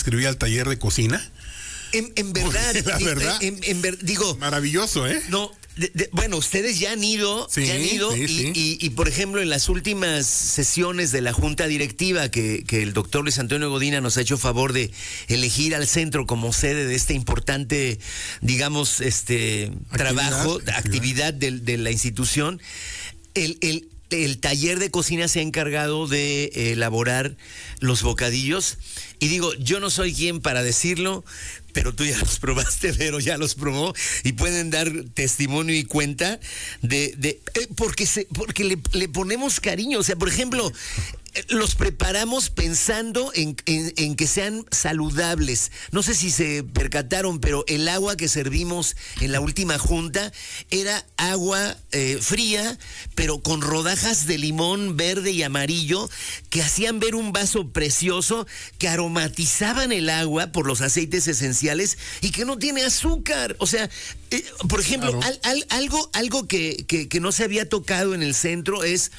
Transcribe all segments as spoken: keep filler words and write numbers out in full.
inscribí al taller de cocina. En, en verdad, la verdad, en, en, en, digo, maravilloso, ¿eh? No, de, de, bueno, ustedes ya han ido, sí, ya han ido sí, y, sí. Y, y, por ejemplo, en las últimas sesiones de la Junta Directiva que, que el doctor Luis Antonio Godina nos ha hecho favor de elegir al centro como sede de este importante, digamos, este actividad, trabajo, actividad, actividad de, de la institución, el, el El taller de cocina se ha encargado de elaborar los bocadillos. Y digo, yo no soy quien para decirlo, pero tú ya los probaste, Vero ya los probó y pueden dar testimonio y cuenta de, de eh, porque se, porque le, le ponemos cariño. O sea, por ejemplo, los preparamos pensando en, en, en que sean saludables. No sé si se percataron, pero el agua que servimos en la última junta era agua eh, fría, pero con rodajas de limón verde y amarillo que hacían ver un vaso precioso, que aromatizaban el agua por los aceites esenciales y que no tiene azúcar. O sea, eh, por ejemplo, claro. al, al, algo, algo que, que, que no se había tocado en el centro es...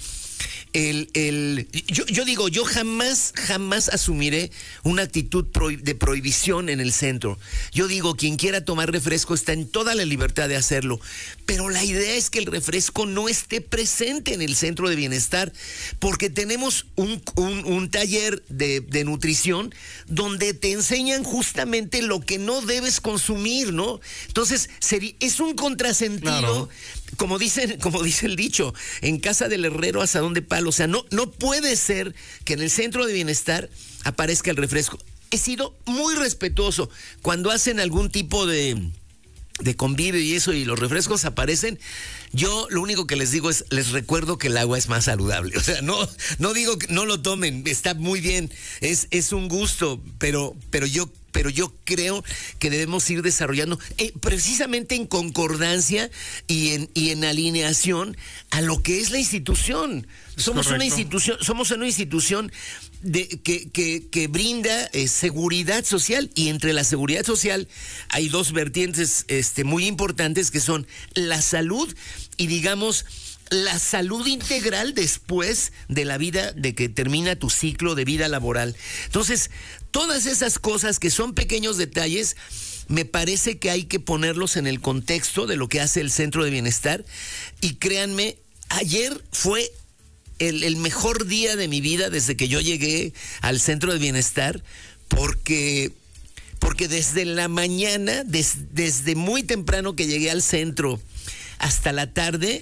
El, el, yo, yo digo, yo jamás, jamás asumiré una actitud pro, de prohibición en el centro. Yo digo, quien quiera tomar refresco está en toda la libertad de hacerlo, pero la idea es que el refresco no esté presente en el centro de bienestar, porque tenemos un, un, un taller de, de nutrición donde te enseñan justamente lo que no debes consumir, ¿no? Entonces, sería, es un contrasentido. Claro. Como dicen, como dice el dicho, en casa del herrero asadón de palo. O sea, no, no puede ser que en el centro de bienestar aparezca el refresco. He sido muy respetuoso cuando hacen algún tipo de, de convivio y eso, y los refrescos aparecen. Yo lo único que les digo es, les recuerdo que el agua es más saludable. O sea, no, no digo que no lo tomen, está muy bien, es, es un gusto, pero, pero yo pero yo creo que debemos ir desarrollando eh, precisamente en concordancia y en, y en alineación a lo que es la institución. Es somos correcto. una institución, somos una institución de, que, que, que brinda eh, seguridad social, y entre la seguridad social hay dos vertientes este, muy importantes, que son la salud y, digamos, la salud integral después de la vida, de que termina tu ciclo de vida laboral. Entonces, todas esas cosas que son pequeños detalles, me parece que hay que ponerlos en el contexto de lo que hace el Centro de Bienestar. Y créanme, ayer fue el, el mejor día de mi vida desde que yo llegué al Centro de Bienestar, porque... porque desde la mañana, des, desde muy temprano que llegué al centro hasta la tarde,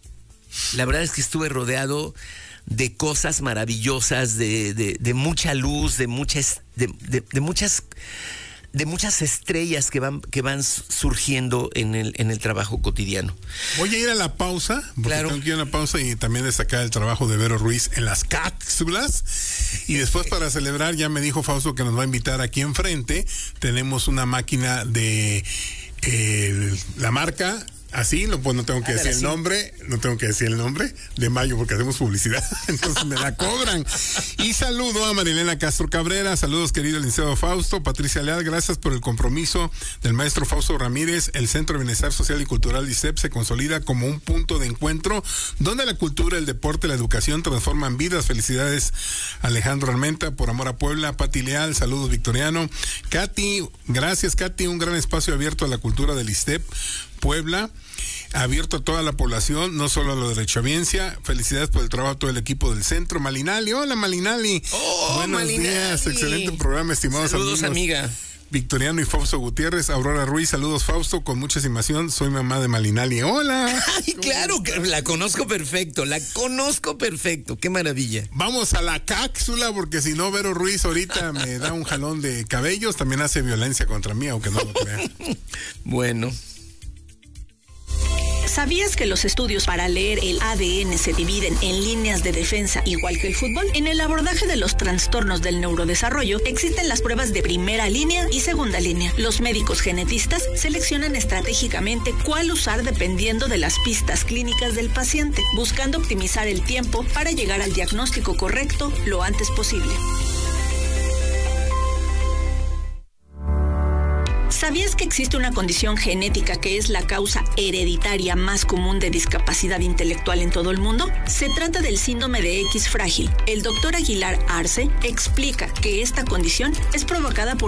la verdad es que estuve rodeado de cosas maravillosas, de, de, de mucha luz, de muchas, de, de, de muchas, de muchas estrellas que van, que van surgiendo en el, en el trabajo cotidiano. Voy a ir a la pausa, porque claro. tengo que ir a la pausa y también destacar el trabajo de Vero Ruiz en las cápsulas. Y después, para celebrar, ya me dijo Fausto que nos va a invitar aquí enfrente. Tenemos una máquina de eh, la marca. Así, no, pues no tengo que ah, decir el nombre, no tengo que decir el nombre de Mayo porque hacemos publicidad, entonces me la cobran. Y saludo a Marilena Castro Cabrera, saludos querido licenciado Fausto, Patricia Leal, gracias por el compromiso del maestro Fausto Ramírez. El Centro de Bienestar Social y Cultural I S E P se consolida como un punto de encuentro donde la cultura, el deporte, la educación transforman vidas. Felicidades Alejandro Armenta, por amor a Puebla. Pati Leal, saludos Victoriano. Katy, gracias Katy, un gran espacio abierto a la cultura del I S E P Puebla, abierto a toda la población, no solo a la derechohabiencia. Felicidades por el trabajo a todo el equipo del centro. Malinali, hola Malinali. Oh, buenos Malinali. días, excelente programa, estimados saludos, amigos. amiga. Victoriano y Fausto Gutiérrez, Aurora Ruiz, saludos Fausto, con mucha estimación, soy mamá de Malinali. Hola. Ay, claro, que la conozco perfecto, la conozco perfecto, qué maravilla. Vamos a la cápsula, porque si no, Vero Ruiz ahorita me da un jalón de cabellos, también hace violencia contra mí, aunque no lo crean. Bueno. ¿Sabías que los estudios para leer el A D N se dividen en líneas de defensa igual que el fútbol? En el abordaje de los trastornos del neurodesarrollo existen las pruebas de primera línea y segunda línea. Los médicos genetistas seleccionan estratégicamente cuál usar dependiendo de las pistas clínicas del paciente, buscando optimizar el tiempo para llegar al diagnóstico correcto lo antes posible. ¿Sabías que existe una condición genética que es la causa hereditaria más común de discapacidad intelectual en todo el mundo? Se trata del síndrome de X frágil. El doctor Aguilar Arce explica que esta condición es provocada por